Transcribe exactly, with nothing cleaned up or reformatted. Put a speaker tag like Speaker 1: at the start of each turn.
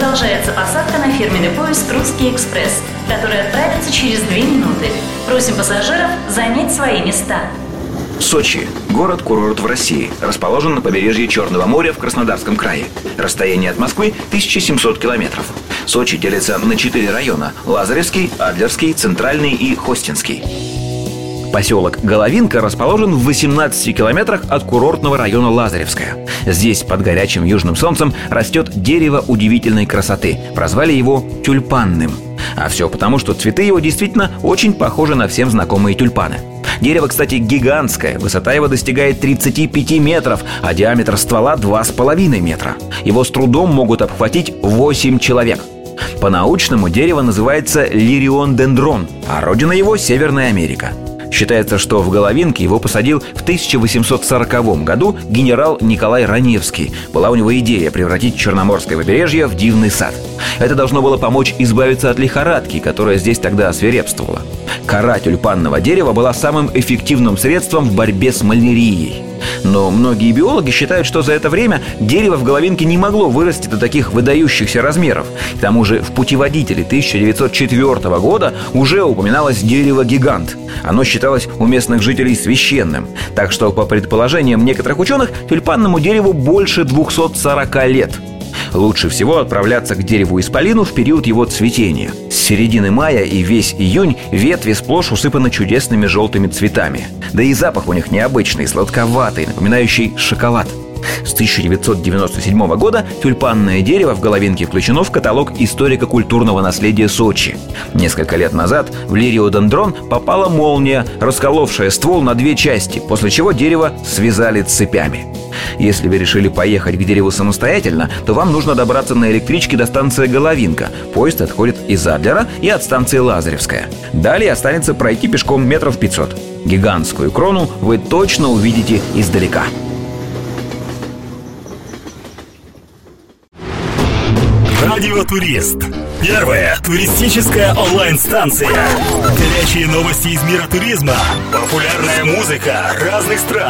Speaker 1: Продолжается посадка на фирменный поезд «Русский экспресс», который отправится через две минуты. Просим пассажиров занять свои места.
Speaker 2: Сочи – город-курорт в России, расположен на побережье Черного моря в Краснодарском крае. Расстояние от Москвы – тысяча семьсот километров. Сочи делится на четыре района – Лазаревский, Адлерский, Центральный и Хостинский. Поселок Головинка расположен в восемнадцати километрах от курортного района Лазаревская. Здесь под горячим южным солнцем растет дерево удивительной красоты. Прозвали его тюльпанным. А все потому, что цветы его действительно очень похожи на всем знакомые тюльпаны. Дерево, кстати, гигантское. Высота его достигает тридцати пяти метров, а диаметр ствола два с половиной метра. Его с трудом могут обхватить восемь человек. По-научному дерево называется лириодендрон, а родина его – Северная Америка. Считается, что в Головинке его посадил в тысяча восемьсот сороковом году генерал Николай Раневский. Была у него идея превратить Черноморское побережье в дивный сад. Это должно было помочь избавиться от лихорадки, которая здесь тогда свирепствовала. Кора тюльпанного дерева была самым эффективным средством в борьбе с малярией. Но многие биологи считают, что за это время дерево в Головинке не могло вырасти до таких выдающихся размеров. К тому же в путеводителе тысяча девятьсот четвёртого года уже упоминалось дерево-гигант. Оно считалось у местных жителей священным. Так что, по предположениям некоторых ученых, тюльпанному дереву больше двухсот сорока лет. Лучше всего отправляться к дереву-исполину в период его цветения. С середины мая и весь июнь ветви сплошь усыпаны чудесными желтыми цветами. Да и запах у них необычный, сладковатый, напоминающий шоколад. С тысяча девятьсот девяносто седьмого года тюльпанное дерево в Головинке включено в каталог историко-культурного наследия Сочи. Несколько лет назад в лириодендрон попала молния, расколовшая ствол на две части, после чего дерево связали цепями. Если вы решили поехать к дереву самостоятельно, то вам нужно добраться на электричке до станции Головинка. Поезд отходит из Адлера и от станции Лазаревская. Далее останется пройти пешком метров пятьсот. Гигантскую крону вы точно увидите издалека.
Speaker 3: Радио Турист. Первая туристическая онлайн-станция. Горячие новости из мира туризма. Популярная музыка разных стран.